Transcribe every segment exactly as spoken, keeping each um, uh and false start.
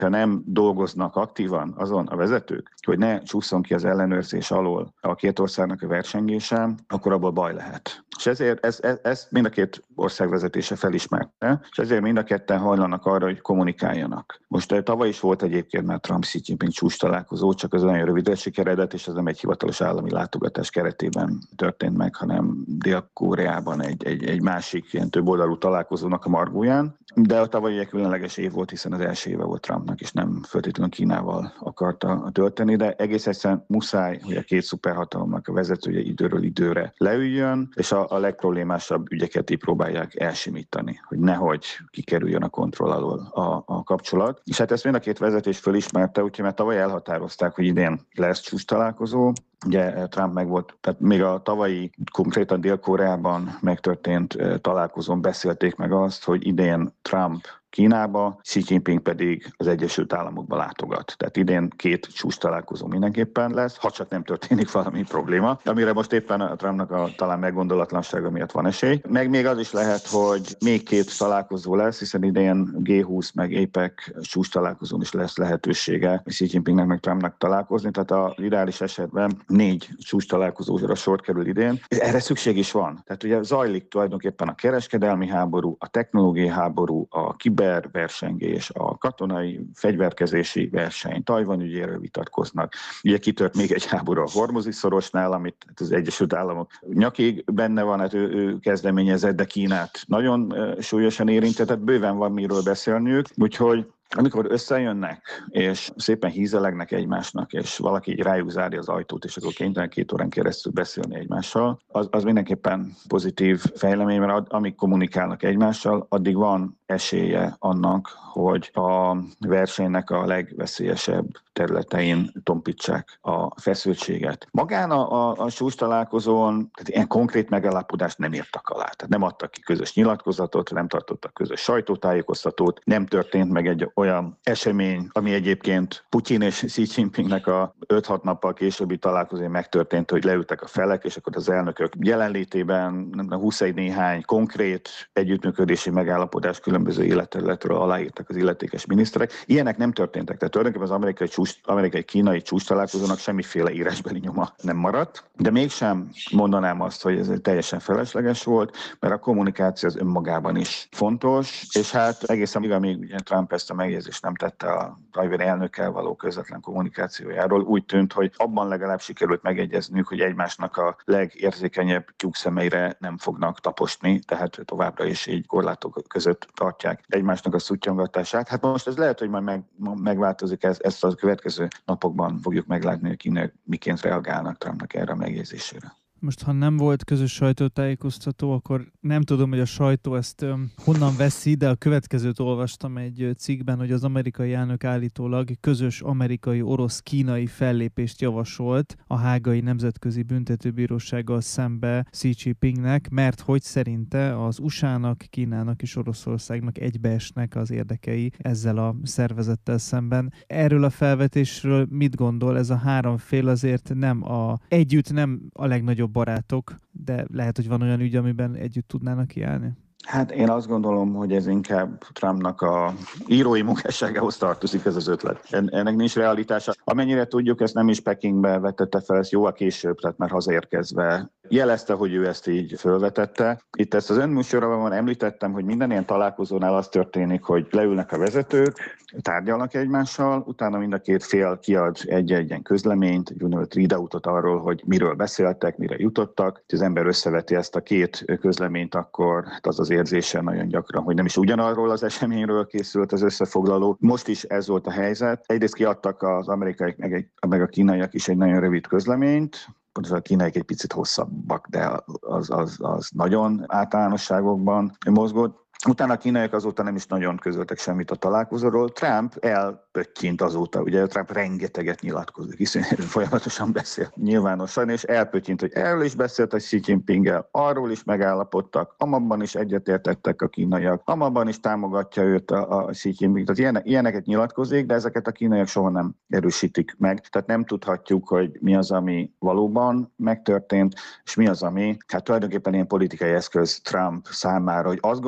ha nem dolgoznak aktívan azon a vezetők, hogy ne csúszson ki az ellenőrzés alól a két országnak a versengése, akkor abból baj lehet. És ezért ezt ez, ez mind a két ország vezetése felismerte, és ezért mind a ketten hajlanak arra, hogy kommunikáljanak. Most tavaly is volt egyébként már Trump-Xi Jinping csúcs találkozó, csak az nagyon rövidre sikeredett, és ez nem egy hivatalos állami látogatás keretében történt meg, hanem Dél-Koreában egy, egy, egy másik ilyen többoldalú találkozónak a margóján. De a tavalyi egy különleges év volt, hiszen az első éve volt Trumpnak, és nem feltétlenül Kínával akarta tölteni, de egész egyszerűen muszáj, hogy a két szuperhatalomnak a vezetője időről időre leüljön, és a, a legproblémásabb ügyeket így próbálják elsimítani, hogy nehogy kikerüljön a kontroll alól a, a kapcsolat. És hát ezt mind a két vezetés fölismerte, úgyhogy már tavaly elhatározták, hogy idén lesz csúcs találkozó. Ugye Trump meg volt, tehát még a tavalyi konkrétan Dél-Koreában megtörtént találkozón beszélték meg azt, hogy idén Trump Kínába, Xi Jinping pedig az Egyesült Államokba látogat. Tehát idén két csúcs találkozó mindenképpen lesz, ha csak nem történik valami probléma, amire most éppen a Trumpnak a talán meggondolatlansága miatt van esély. Meg még az is lehet, hogy még két találkozó lesz, hiszen idén gé húsz meg épek csúcs találkozón is lesz lehetősége Xi Jinpingnek meg Trumpnak találkozni, tehát az ideális esetben négy csúcs találkozóra sor kerül idén. Erre szükség is van. Tehát ugye zajlik tulajdonképpen a kereskedelmi háború, a technológiai háború, a kiberversengés, a katonai fegyverkezési verseny, Tajvan ügyéről vitatkoznak. Ugye kitört még egy háború a Hormuzi szorosnál, amit az Egyesült Államok nyakig benne van, hát ő, ő kezdeményezett, de Kínát nagyon súlyosan érintett, tehát bőven van miről beszélniük, úgyhogy amikor összejönnek, és szépen hízelegnek egymásnak, és valaki így rájuk zárja az ajtót, és akkor kénytelen két órán keresztül beszélni egymással, az, az mindenképpen pozitív fejlemény, mert amíg kommunikálnak egymással, addig van esélye annak, hogy a versenynek a legveszélyesebb területein tompítsák a feszültséget. Magán a, a, a csúcs találkozón tehát ilyen konkrét megállapodást nem írtak alá. Tehát nem adtak ki közös nyilatkozatot, nem tartottak közös sajtótájékoztatót, nem történt meg egy olyan esemény, ami egyébként Putyin és Xi Jinpingnek a öt-hat nappal későbbi találkozója megtörtént, hogy leültek a felek, és akkor az elnökök jelenlétében huszonegy néhány konkrét együttműködési megállapodás különböző életterületről aláírtak az illetékes miniszterek. Ilyenek nem történtek. Tehát tulajdonképpen az amerikai, csúcs, amerikai kínai csúcs találkozónak semmiféle írásbeli nyoma nem maradt, de mégsem mondanám azt, hogy ez teljesen felesleges volt, mert a kommunikáció az önmagában is fontos, és hát egészen még amíg ugye Trump ezt a megjegyzést nem tette a tajvani elnökkel való közvetlen kommunikációjáról, úgy tűnt, hogy abban legalább sikerült megegyezniük, hogy egymásnak a legérzékenyebb tyúkszemeire nem fognak taposni, tehát továbbra is így korlátok között tartják egymásnak a szuttyongatását. Hát most ez lehet, hogy majd meg, megváltozik, ez, ezt a következő napokban fogjuk meglátni, hogy kinek miként reagálnak Trumpnak erre a megjegyzésére. Most, ha nem volt közös sajtótájékoztató, akkor nem tudom, hogy a sajtó ezt um, honnan veszi, de a következőt olvastam egy cikkben, hogy az amerikai elnök állítólag közös amerikai-orosz-kínai fellépést javasolt a Hágai Nemzetközi Büntetőbírósággal szembe Xi Jinpingnek, mert hogy szerinte az u es á-nak, Kínának és Oroszországnak egybeesnek az érdekei ezzel a szervezettel szemben. Erről a felvetésről mit gondol? Ez a három fél azért nem a, együtt nem a legnagyobb barátok, de lehet, hogy van olyan ügy, amiben együtt tudnának kiállni? Hát én azt gondolom, hogy ez inkább Trumpnak a írói munkásságához tartozik ez az ötlet. Ennek nincs realitása. Amennyire tudjuk, ezt nem is Pekingbe vetette fel, ez jóval később, tehát már hazaérkezve jelezte, hogy ő ezt így fölvetette. Itt ezt az önműsorban említettem, hogy minden ilyen találkozónál az történik, hogy leülnek a vezetők, tárgyalnak egymással, utána mind a két fél kiad egy-egy ilyen közleményt, egy úgynevezett readoutot arról, hogy miről beszéltek, mire jutottak. Ha az ember összeveti ezt a két közleményt, akkor hát az az érzése nagyon gyakran, hogy nem is ugyanarról az eseményről készült az összefoglaló. Most is ez volt a helyzet. Egyrészt kiadtak az amerikaiak meg, egy, meg a kínaiak is egy nagyon rövid közleményt, pontosan a kínaiak egy picit hosszabbak, de az, az, az nagyon általánosságokban mozgott. Utána a kínaiak azóta nem is nagyon közöltek semmit a találkozóról. Trump elpöttyint azóta, ugye Trump rengeteget nyilatkozik, hiszen folyamatosan beszél nyilvánosan, és elpöttyint, hogy erről is beszélt a Xi Jinpinggel, arról is megállapodtak, amabban is egyetértettek a kínaiak, amabban is támogatja őt a, a Xi Jinping. Tehát ilyen, ilyeneket nyilatkozik, de ezeket a kínaiak soha nem erősítik meg. Tehát nem tudhatjuk, hogy mi az, ami valóban megtörtént, és mi az, ami hát tulajdonképpen ilyen politikai eszköz Trump számára, hogy azt gondolja,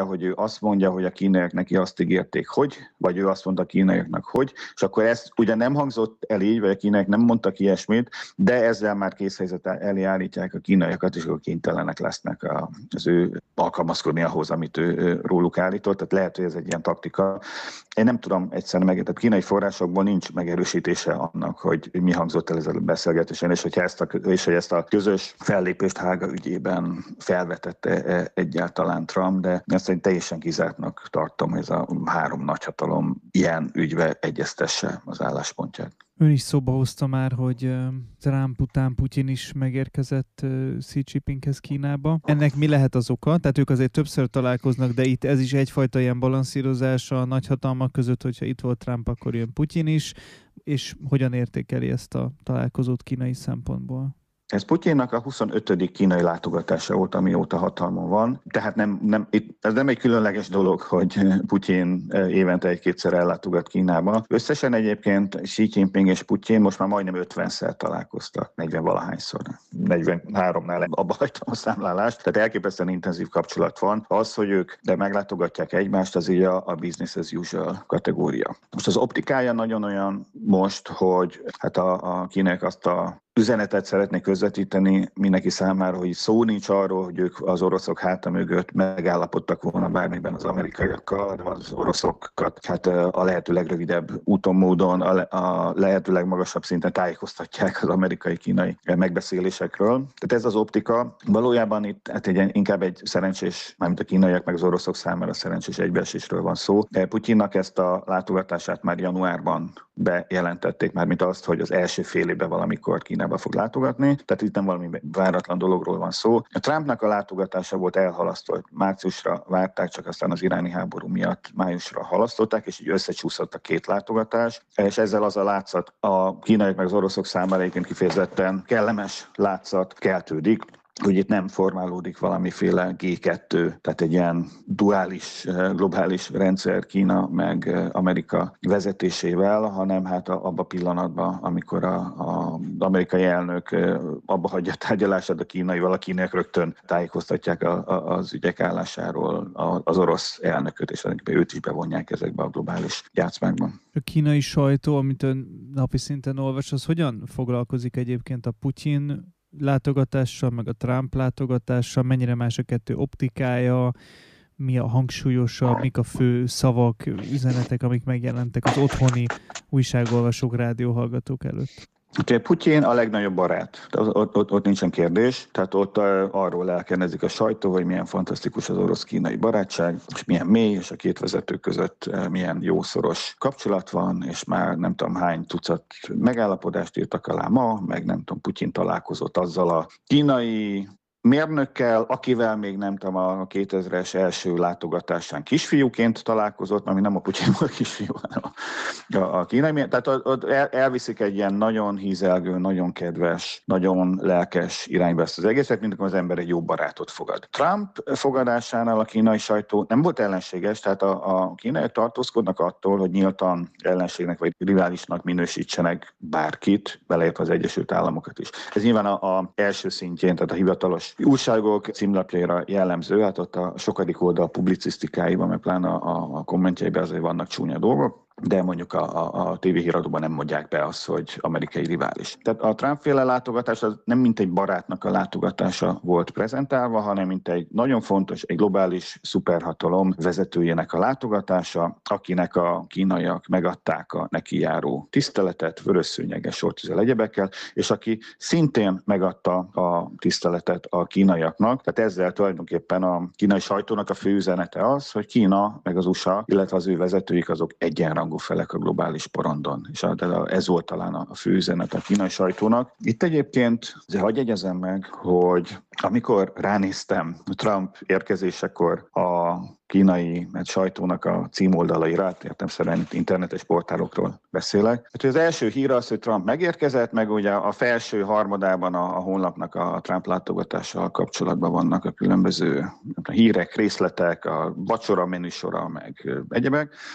hogy ő azt mondja, hogy a kínaiak neki azt ígérték, hogy, vagy ő azt mondta a kínaiaknak, hogy, és akkor ezt ugye nem hangzott el így, vagy a kínaiak nem mondtak ilyesmit, de ezzel már készhelyzet elé állítják a kínaiakat, és akkor kénytelenek lesznek az ő alkalmazkodni ahhoz, amit ő róluk állított. Tehát lehet, hogy ez egy ilyen taktika. Én nem tudom egyszerűen meg, tehát kínai forrásokból nincs megerősítése annak, hogy mi hangzott el ezzel a beszélgetésen, és hogy ezt a, és hogy ezt a közös fellépést Hága ügyében felvetette egyáltalán Trump, de ezt én teljesen kizártnak tartom, hogy ez a három nagyhatalom ilyen ügybe egyeztesse az álláspontját. Ön is szóba hozta már, hogy Trump után Putyin is megérkezett Xi Jinpinghez Kínába. Ennek mi lehet az oka? Tehát ők azért többször találkoznak, de itt ez is egyfajta ilyen balanszírozás a nagyhatalmak között, hogyha itt volt Trump, akkor jön Putyin is, és hogyan értékeli ezt a találkozót kínai szempontból? Ez Putyinnak a huszonötödik kínai látogatása volt, amióta hatalmon van. Tehát nem, nem, itt, ez nem egy különleges dolog, hogy Putyin évente egy-kétszer ellátogat Kínába. Összesen egyébként Xi Jinping és Putyin most már majdnem ötvenszer találkoztak, negyven-valahányszor. negyvenháromnál abba hagytam a számlálást, tehát elképesztően intenzív kapcsolat van. Az, hogy ők de meglátogatják egymást, az így a, a business as usual kategória. Most az optikája nagyon olyan most, hogy hát a, a kínaiak azt a üzenetet szeretnék közvetíteni mindenki számára, hogy szó nincs arról, hogy ők az oroszok háta mögött megállapodtak volna bármiben az amerikaiakkal, de az oroszokat hát a lehető legrövidebb úton, módon, a lehető legmagasabb szinten tájékoztatják az amerikai-kínai megbeszélésekről. Tehát ez az optika. Valójában itt hát egy, inkább egy szerencsés, mármint a kínaiak meg az oroszok számára szerencsés egybeesésről van szó. De Putyinnak ezt a látogatását már januárban bejelentették, már mint azt, hogy az első fél évben valamikor Kínába fog látogatni, tehát itt nem valami váratlan dologról van szó. A Trumpnak a látogatása volt elhalasztva, márciusra várták, csak aztán az iráni háború miatt májusra halasztották, és így összecsúszott a két látogatás, és ezzel az a látszat a kínaiak meg az oroszok számára egyébként kifejezetten kellemes látszat keltődik, hogy itt nem formálódik valamiféle gé kettő, tehát egy ilyen duális, globális rendszer Kína meg Amerika vezetésével, hanem hát abban a pillanatban, amikor a, a amerikai elnök abba hagyja a tárgyalását a kínaival, a kínaiak rögtön tájékoztatják a, a, az ügyek állásáról az orosz elnököt, és őt is bevonják ezekbe a globális játszmákban. A kínai sajtó, amit ön napi szinten olvas, az hogyan foglalkozik egyébként a Putyin látogatással, meg a Trump látogatással, mennyire más a kettő optikája, mi a hangsúlyosabb, mik a fő szavak, üzenetek, amik megjelentek az otthoni újságolvasók, rádióhallgatók előtt? Ugye Putyin a legnagyobb barát, ott, ott, ott nincsen kérdés, tehát ott arról elkenezik a sajtó, hogy milyen fantasztikus az orosz-kínai barátság, és milyen mély, és a két vezető között milyen jó szoros kapcsolat van, és már nem tudom hány tucat megállapodást írtak alá ma, meg nem tudom, Putyin találkozott azzal a kínai mérnökkel, akivel még nem tudom, a kétezres első látogatásán kisfiúként találkozott, ami nem a Putyinból kisfiú, hanem a, a, a kínai. Tehát ott el, elviszik egy ilyen nagyon hízelgő, nagyon kedves, nagyon lelkes irányba ezt az egészet, mint amikor az ember egy jó barátot fogad. Trump fogadásánál a kínai sajtó nem volt ellenséges, tehát a, a kínaiak tartózkodnak attól, hogy nyíltan ellenségnek vagy riválisnak minősítsenek bárkit, beleértve az Egyesült Államokat is. Ez nyilván a, a első szintjén, tehát a hivatalos újságok címlapjaira jellemző, hát ott a sokadik oldal publicisztikáiban, meg pláne a, a kommentjeiben azért vannak csúnya dolgok, de mondjuk a, a, a tévéhíradóban nem mondják be azt, hogy amerikai rivális. Tehát a Trump-féle látogatás az nem mint egy barátnak a látogatása volt prezentálva, hanem mint egy nagyon fontos, egy globális szuperhatalom vezetőjének a látogatása, akinek a kínaiak megadták a neki járó tiszteletet, vörösszőnyeges sortüzel egyebekkel, és aki szintén megadta a tiszteletet a kínaiaknak. Tehát ezzel tulajdonképpen a kínai sajtónak a fő üzenete az, hogy Kína meg az u es á, illetve az ő vezetőik azok egyenrangú felek a globális porondon. És ez volt talán a fő üzenet a kínai sajtónak. Itt egyébként azért hadd jegyezem meg, hogy amikor ránéztem Trump érkezésekor a kínai sajtónak a címoldalaira, értelemszerűen internetes portálokról beszélek. Hát az első hír az, hogy Trump megérkezett, meg ugye a felső harmadában a, a honlapnak a Trump látogatással kapcsolatban vannak a különböző a hírek, részletek, a vacsora menüsora, meg egyebek.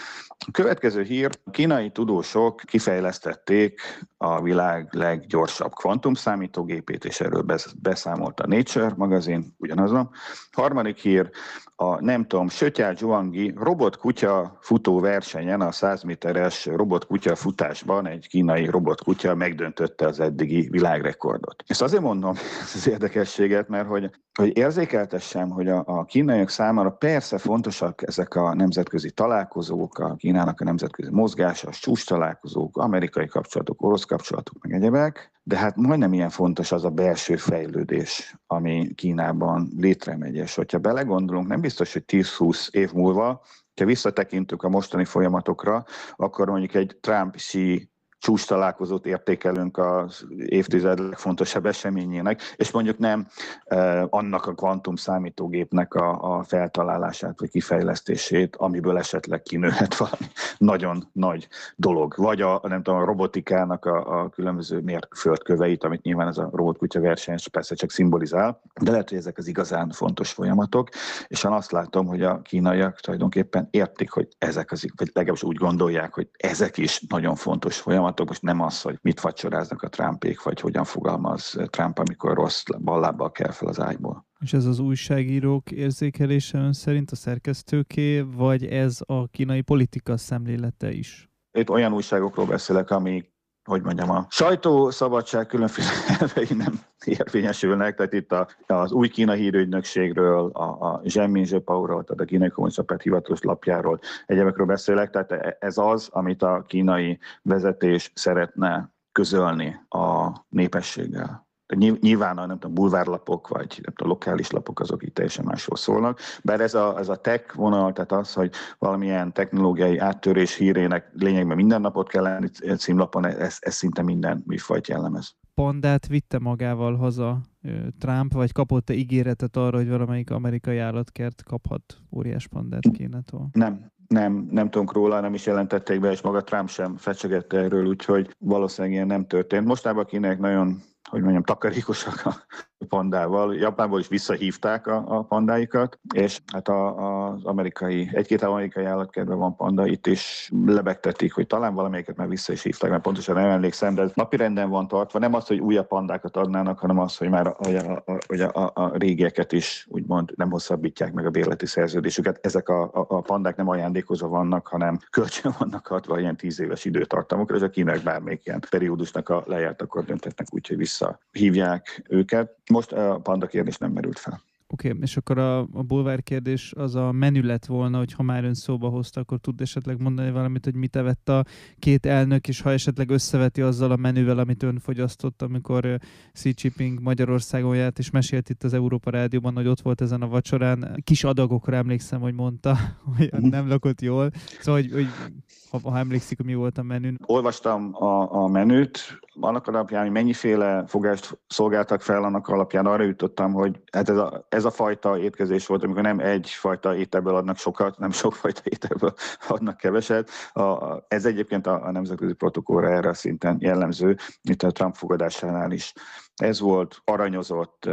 A következő hír, kínai tudósok kifejlesztették a világ leggyorsabb kvantumszámítógépét, és erről beszámolt a Nature magazin, ugyanazon. Harmadik hír, a nem tudom, Sötyá Zhuangyi robotkutya futó versenyen, a száz méteres robotkutya futásban egy kínai robotkutya megdöntötte az eddigi világrekordot. Ezt azért mondom az érdekességet, mert hogy, hogy érzékeltessem, hogy a, a kínaiak számára persze fontosak ezek a nemzetközi találkozók, a Kínának a nemzetközi mozgása, a csúcs találkozók, amerikai kapcsolatok, orosz kapcsolatok, meg egyebek, de hát majdnem ilyen fontos az a belső fejlődés, ami Kínában létremegy, és hogyha belegondolunk, nem biztos, hogy tíz-húsz év múlva, ha visszatekintünk a mostani folyamatokra, akkor mondjuk egy Trump-Xi csúcs találkozót értékelünk az évtized legfontosabb eseményének, és mondjuk nem eh, annak a kvantum számítógépnek a, a feltalálását vagy kifejlesztését, amiből esetleg kinőhet valami nagyon nagy dolog. Vagy a, nem tudom, a robotikának a, a különböző mérföldköveit, amit nyilván ez a robotkutya verseny persze csak szimbolizál, de lehet, hogy ezek az igazán fontos folyamatok, és én azt látom, hogy a kínaiak tulajdonképpen értik, hogy ezek az, vagy legalábbis úgy gondolják, hogy ezek is nagyon fontos folyamatok. Most nem az, hogy mit vacsoráznak a Trumpék, vagy hogyan fogalmaz Trump, amikor rossz ballábbal kell fel az ágyból. És ez az újságírók érzékelése ön szerint a szerkesztőké, vagy ez a kínai politika szemlélete is? Itt olyan újságokról beszélek, ami, hogy mondjam, a sajtószabadság különféle elvei nem érvényesülnek, tehát itt a, az új Kína hírügynökségről, a, a Zhenmin Zhepaoról, tehát a kínai kommunista párt hivatalos lapjáról, egyebekről beszélek, tehát ez az, amit a kínai vezetés szeretne közölni a népességgel. Nyilván a nem tudom, bulvárlapok, vagy nem tudom, lokális lapok azok itt teljesen másról szólnak, bár ez a, ez a tech vonal, tehát az, hogy valamilyen technológiai áttörés hírének lényegben minden napot kell lenni címlapon, ez, ez szinte minden műfajt jellemez. Pandát vitte magával haza Trump, vagy kapott-e ígéretet arra, hogy valamelyik amerikai állatkert kaphat óriás pandát Kínától? Nem. Nem, nem tudunk róla, nem is jelentették be, és maga Trump sem fecsegette erről, úgyhogy valószínűleg ilyen nem történt. Mostában Kínaiak nagyon, hogy mondjam, takarékosak a pandával. Japánból is visszahívták a, a pandáikat, és hát a, az amerikai, egy-két amerikai állatkertben van panda, itt is lebegtetik, hogy talán valamelyiket már vissza is hívták, mert pontosan nem emlékszem, de ez napirenden van tartva. Nem az, hogy újabb pandákat adnának, hanem az, hogy már a, a, a, a, a régieket is úgymond nem hosszabbítják meg a bérleti szerződésüket. Ezek a, a, a pandák nem ajándékozva vannak, hanem kölcsön vannak adva ilyen tíz éves időtartamokra, és a kínaiak bármelyik ilyen periódusnak a lejárt, akkor döntetnek úgy, hogy visszahívják őket. Most a panda kérdés nem merült fel. Oké, okay, és akkor a, a bulvár kérdés az a menü lett volna, hogy ha már ön szóba hozta, akkor tud esetleg mondani valamit, hogy mit evett a két elnök, és ha esetleg összeveti azzal a menüvel, amit ön fogyasztott, amikor Xi Jinping Magyarországon járt, és mesélt itt az Európa Rádióban, hogy ott volt ezen a vacsorán. Kis adagokra emlékszem, hogy mondta, hogy nem lakott jól. Szóval, hogy, hogy ha, ha emlékszik, hogy mi volt a menün. Olvastam a, a menüt, annak alapján, hogy mennyiféle fogást szolgáltak fel, annak alapján arra jutottam, hogy hát ez a, ez a fajta étkezés volt, amikor nem egyfajta ételből adnak sokat, nem sokfajta ételből adnak keveset. A, ez egyébként a, a nemzetközi protokollra erre a szinten jellemző, mint a Trump fogadásánál is. Ez volt aranyozott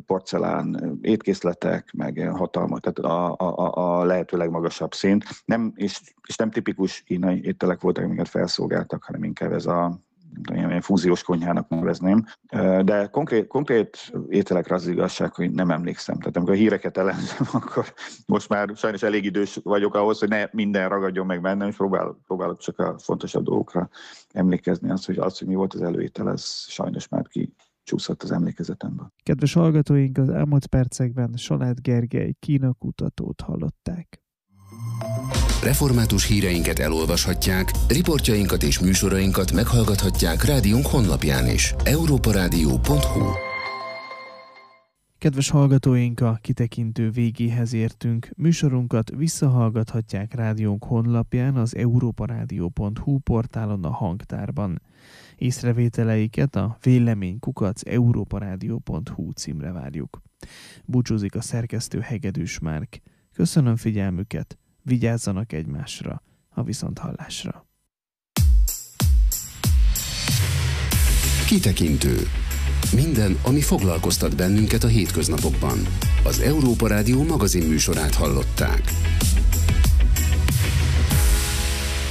porcelán étkészletek, meg hatalmas, tehát a, a, a lehető legmagasabb szint. Nem, és, és nem tipikus kínai ételek voltak, amiket felszolgáltak, hanem inkább ez a ilyen fúziós konyhának nevezném. De konkrét, konkrét ételekre az igazság, hogy nem emlékszem. Tehát amikor a híreket elemzem, akkor most már sajnos elég idős vagyok ahhoz, hogy ne minden ragadjon meg bennem, és próbálok, próbálok csak a fontosabb dolgokra emlékezni. Az, hogy, az, hogy mi volt az előétel, ez sajnos már ki csúszott az emlékezetemből. Kedves hallgatóink, az elmúlt percekben Salád Gergely Kína kutatót hallották. Református híreinket elolvashatják, riportjainkat és műsorainkat meghallgathatják rádiónk honlapján is. európa rádió pont hu. Kedves hallgatóink, a kitekintő végéhez értünk. Műsorunkat visszahallgathatják rádiónk honlapján, az európa rádió pont hu portálon, a hangtárban. Észrevételeiket a vélemény kukac európa rádió pont hu címre várjuk. Búcsúzik a szerkesztő Hegedűs Márk. Köszönöm figyelmüket, vigyázzanak egymásra, a viszonthallásra. Kitekintő. Minden, ami foglalkoztat bennünket a hétköznapokban. Az Európa Rádió magazin műsorát hallották.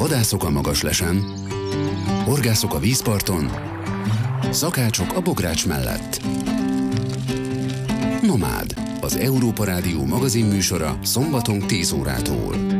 Vadászok a Magaslesen, horgászok a vízparton, szakácsok a bogrács mellett. Nomád, az Európa Rádió magazinműsora szombaton tíz órától.